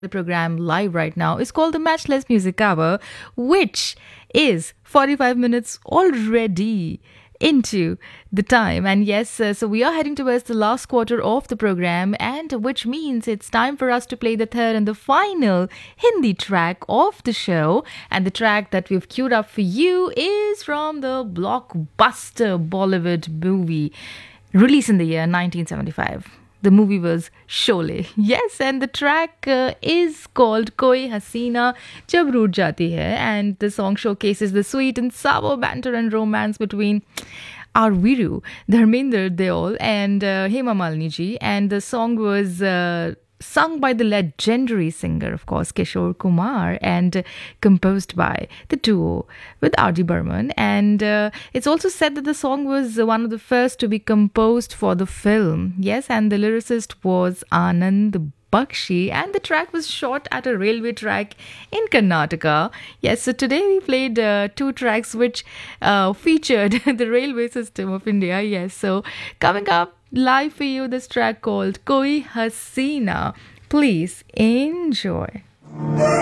The program live right now is called the Matchless Music Hour, which is 45 minutes already into the time. And yes, so we are heading towards the last quarter of the program, and which means it's time for us to play the third and the final Hindi track of the show. And the track that we've queued up for you is from the blockbuster Bollywood movie released in the year 1975. The movie was Sholay. Yes, and the track is called Koi Hasina Jab Root Jati Hai, and the song showcases the sweet and sour banter and romance between our Viru, Dharmender Deol, and Hema Malini ji. And the song was sung by the legendary singer, of course, Kishore Kumar, and composed by the duo with R.D. Burman. And it's also said that the song was one of the first to be composed for the film. Yes, and the lyricist was Anand Bakshi, and the track was shot at a railway track in Karnataka. Yes, so today we played two tracks which featured the railway system of India. Yes, so coming up live for you, this track called Koi Hasina. Please enjoy.